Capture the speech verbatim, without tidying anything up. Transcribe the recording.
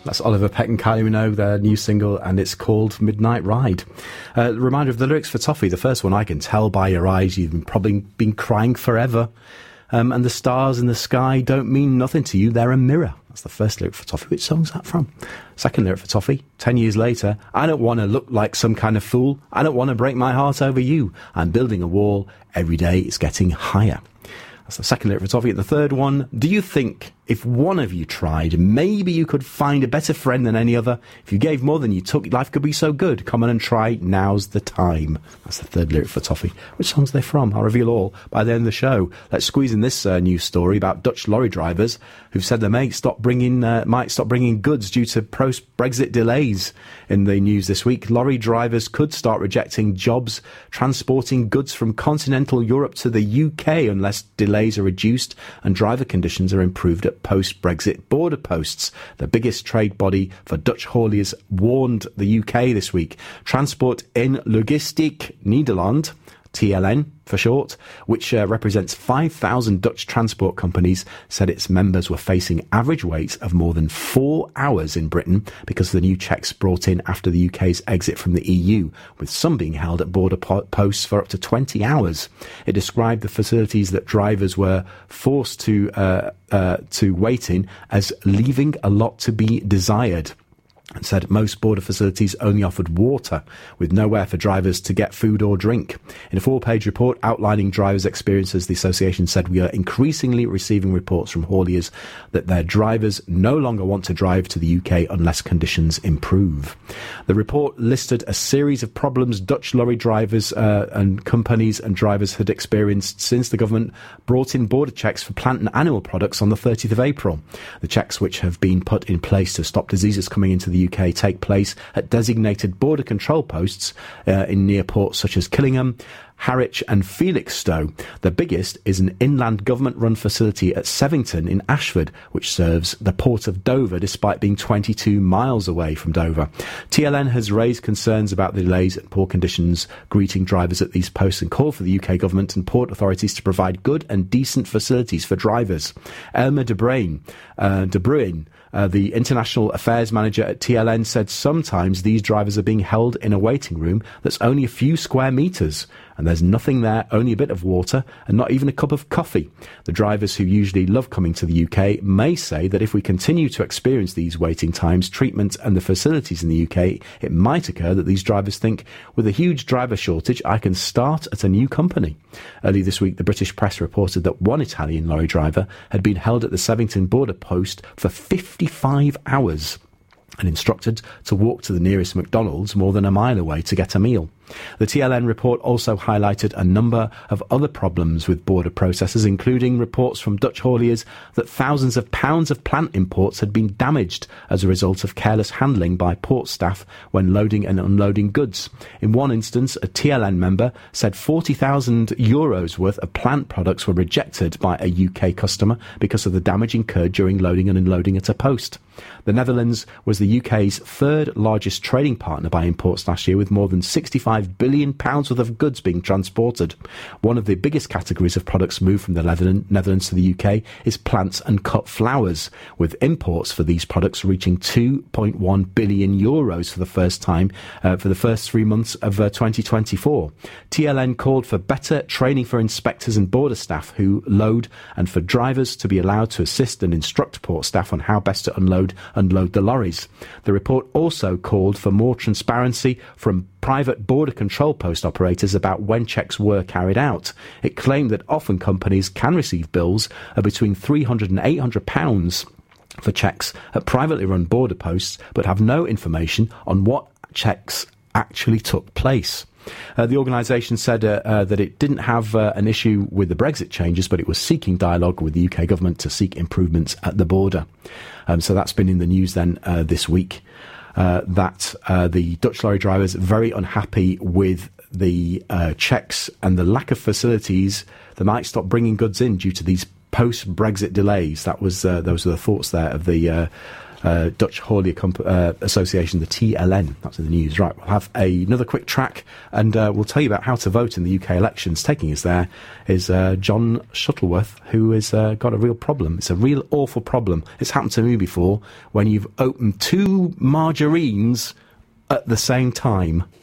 That's Oliver Peck and Kylie Minogue, their new single, and it's called Midnight Ride. Uh, reminder of the lyrics for Toffee. The first one, I can tell by your eyes you've been probably been crying forever. Um, and the stars in the sky don't mean nothing to you, they're a mirror. That's the first lyric for Toffee. Which song's that from? Second lyric for Toffee. Ten years later, I don't want to look like some kind of fool. I don't want to break my heart over you. I'm building a wall. Every day it's getting higher. That's the second lyric for Toffee. The third one, do you think if one of you tried, maybe you could find a better friend than any other? If you gave more than you took, life could be so good. Come on and try, now's the time. That's the third lyric for Toffee. Which songs are they from? I'll reveal all by the end of the show. Let's squeeze in this uh, news story about Dutch lorry drivers who've said they may stop bringing, uh, might stop bringing goods due to post-Brexit delays. In the news this week, lorry drivers could start rejecting jobs transporting goods from continental Europe to the U K unless delays are reduced and driver conditions are improved at post-Brexit border posts. The biggest trade body for Dutch hauliers warned the U K this week. Transport en Logistiek Nederland, T L N for short, which uh, represents five thousand Dutch transport companies, said its members were facing average waits of more than four hours in Britain because of the new checks brought in after the U K's exit from the E U, with some being held at border po- posts for up to twenty hours. It described the facilities that drivers were forced to uh, uh, to wait in as leaving a lot to be desired, and said most border facilities only offered water, with nowhere for drivers to get food or drink. In a four-page report outlining drivers' experiences, the association said, we are increasingly receiving reports from hauliers that their drivers no longer want to drive to the U K unless conditions improve. The report listed a series of problems Dutch lorry drivers uh, and companies and drivers had experienced since the government brought in border checks for plant and animal products on the thirtieth of April. The checks, which have been put in place to stop diseases coming into the U K, take place at designated border control posts uh, in near ports such as Killingham, Harwich and Felixstowe. The biggest is an inland government-run facility at Sevington in Ashford, which serves the port of Dover despite being twenty-two miles away from Dover. T L N has raised concerns about the delays and poor conditions greeting drivers at these posts and called for the U K government and port authorities to provide good and decent facilities for drivers. Elmer De Bruyn, uh, De Bruyn Uh, the international affairs manager at T L N said sometimes these drivers are being held in a waiting room that's only a few square metres, and there's nothing there, only a bit of water and not even a cup of coffee. The drivers, who usually love coming to the U K, may say that if we continue to experience these waiting times, treatment and the facilities in the U K, it might occur that these drivers think, with a huge driver shortage, I can start at a new company. Early this week, the British press reported that one Italian lorry driver had been held at the Sevington border post for fifty-five hours and instructed to walk to the nearest McDonald's more than a mile away to get a meal. The T L N report also highlighted a number of other problems with border processes, including reports from Dutch hauliers that thousands of pounds of plant imports had been damaged as a result of careless handling by port staff when loading and unloading goods. In one instance, a T L N member said forty thousand euros worth of plant products were rejected by a U K customer because of the damage incurred during loading and unloading at a post. The Netherlands was the U K's third largest trading partner by imports last year, with more than sixty-five billion pounds worth of goods being transported. One of the biggest categories of products moved from the Netherlands to the U K is plants and cut flowers, with imports for these products reaching two point one billion euros for the first time uh, for the first three months of uh, twenty twenty-four. T L N called for better training for inspectors and border staff who load, and for drivers to be allowed to assist and instruct port staff on how best to unload unload the lorries. The report also called for more transparency from private border control post operators about when checks were carried out. It claimed that often companies can receive bills of between three hundred and eight hundred pounds for checks at privately run border posts, but have no information on what checks actually took place. Uh, the organisation said uh, uh, that it didn't have uh, an issue with the Brexit changes, but it was seeking dialogue with the U K government to seek improvements at the border. Um, so that's been in the news then uh, this week, uh, that uh, the Dutch lorry drivers are very unhappy with the uh, checks and the lack of facilities that might stop bringing goods in due to these post-Brexit delays. That was uh, those were the thoughts there of the uh, uh, Dutch Haulier Comp- uh, Association, the T L N. That's in the news. Right, we'll have a, another quick track, and uh, we'll tell you about how to vote in the U K elections. Taking us there is uh, John Shuttleworth, who has uh, got a real problem. It's a real awful problem. It's happened to me before, when you've opened two margarines at the same time.